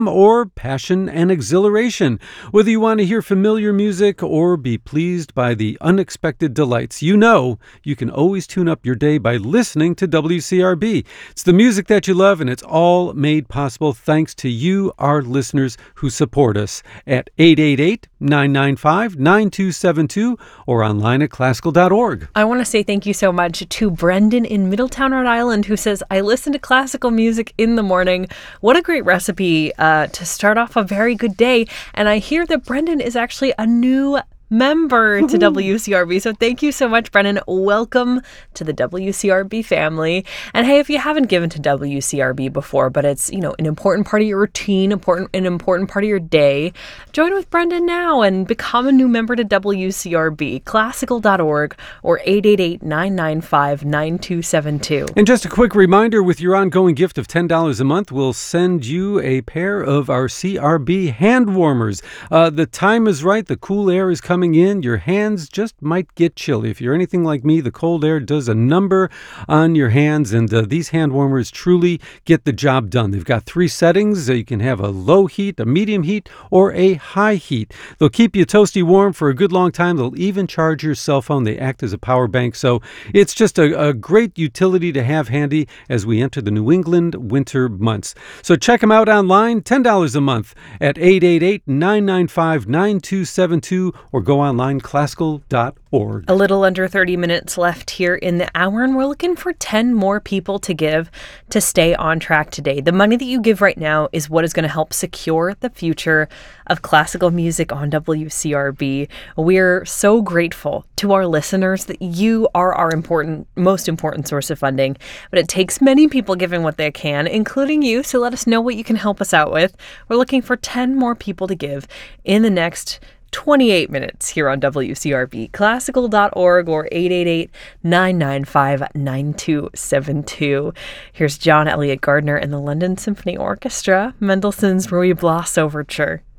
or passion and exhilaration. Whether you want to hear familiar music or be pleased by the unexpected delights, you know you can always tune up your day by listening to WCRB. It's the music that you love, and it's all made possible thanks to you, our listeners, who support us at 888-995-9272 or online at classical.org. I want to say thank you so much to Brendan in Middletown, Rhode Island, who says, I listen to classical music in the morning. What a great recipe to start off a very good day. And I hear that Brendan is actually a new member to WCRB. So thank you so much, Brennan. Welcome to the WCRB family. And hey, if you haven't given to WCRB before, but it's, an important part of your routine, an important part of your day, join with Brendan now and become a new member to WCRB, classical.org or 888-995-9272. And just a quick reminder, with your ongoing gift of $10 a month, we'll send you a pair of our CRB hand warmers. The time is right. The cool air is coming in, your hands just might get chilly. If you're anything like me, the cold air does a number on your hands, and these hand warmers truly get the job done. They've got 3 settings. You can have a low heat, a medium heat, or a high heat. They'll keep you toasty warm for a good long time. They'll even charge your cell phone. They act as a power bank, so it's just a great utility to have handy as we enter the New England winter months. So check them out online, $10 a month at 888-995-9272 or go online, classical.org. A little under 30 minutes left here in the hour, and we're looking for 10 more people to give to stay on track today. The money that you give right now is what is going to help secure the future of classical music on WCRB. We're so grateful to our listeners that you are our most important source of funding, but it takes many people giving what they can, including you, so let us know what you can help us out with. We're looking for 10 more people to give in the next 28 minutes here on WCRB, classical.org or 888-995-9272. Here's John Elliott Gardner and the London Symphony Orchestra, Mendelssohn's Ruy Blas Overture.